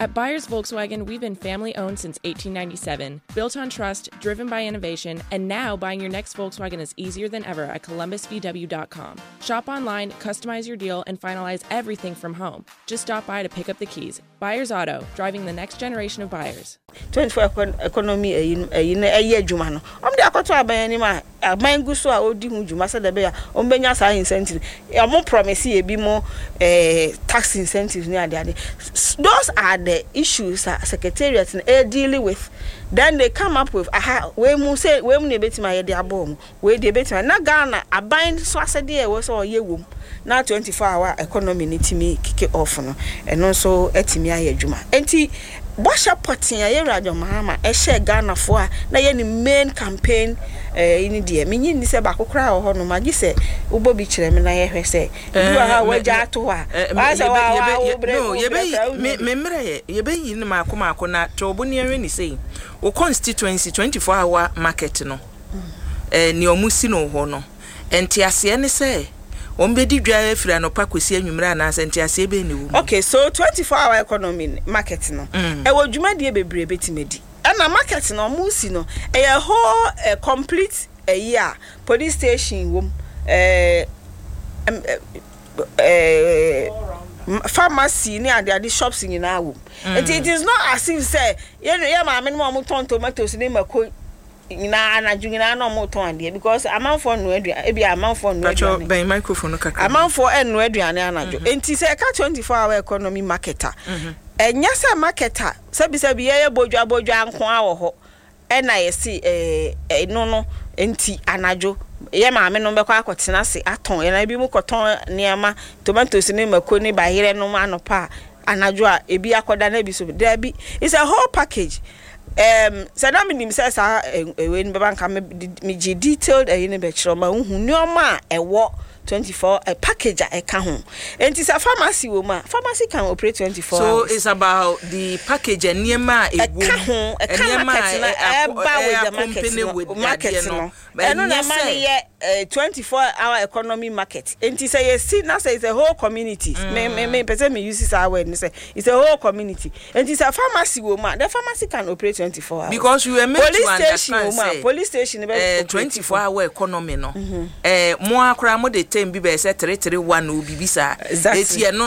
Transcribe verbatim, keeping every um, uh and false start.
At Buyers Volkswagen, we've been family-owned since eighteen ninety-seven, built on trust, driven by innovation, and now buying your next Volkswagen is easier than ever at columbus v w dot com. Shop online, customize your deal, and finalize everything from home. Just stop by to pick up the keys. Buyers Auto, driving the next generation of buyers. twenty-four economy eh eh na eh adwuma no. Om de akoto aban ni ma aban gu so a odi hu dwuma se de be ya om benya sa incentive. E mo promise e bi mo eh tax incentives ni ade ade. Those are the issues uh, secretariat are dealing with. Then they come up with aha we mu say we mu na betima ye de abom we de betima na Ghana aban so asede e wo so ye wom na twenty-four hour economy ni timi kick off no eno so etimi aye adwuma enti Bosha Potin ya radio Mahama e share Ghana for na ye ni main campaign eh ini die menyi ni se ba kokra ho no magi se ubo bi kire me na ye hwe se du ha waja ato ha ba se wa no ye be me me mre ye ye be yi ni mako mako na to obo ni enwe ni sei o constituency twenty-four hour market no eh ni omusi no ho no enti ase ne se ombedi dwa afira no pakosi anwumra na asenti ase be ne wu. Okay, so twenty-four hour economy market no e wo dwumadie bebre betimedi na market no musi no e ye whole uh, complete a year police station wom eh eh pharmacy ni ade ade shops nyina wom. It, it is not as if say ye ye ma me no mo ton tomatoes ni mako ina na jungina no mo ton ade because amanfo no adua e bia amanfo no adua ben microphone kaka amanfo enu aduane anajo enti say ka twenty-four hour economy marketer enya say marketer sabi sabi ye bodwa bodwa anko awo ho e na ye si eh no no enti anajo ye maame no bekwa akotena se aton ye na bi mu koton niama tomatoes ni mako ni bahire no anopa anajo a ebi akoda na bi so there be it's a whole package. Um, so na minim say sa we ni banka me gi detailed e ni be kiro ma hu nyoma e wo twenty-four a package e ka ho enti sa pharmacy wo ma pharmacy can operate twenty-four so hours. It's about the package and niema e wo e ka market na e ba with the market with market no and na man ye twenty-four hour economy market enti say you see na say it's a whole community me me me person me use our word say it's a whole community enti sa pharmacy wo ma the pharmacy can operate twenty-four hours because you were meant police to understand station wo ma police station be twenty-four hour economy no eh mo akra mo de tem bi be say three three one o bibisa eti e no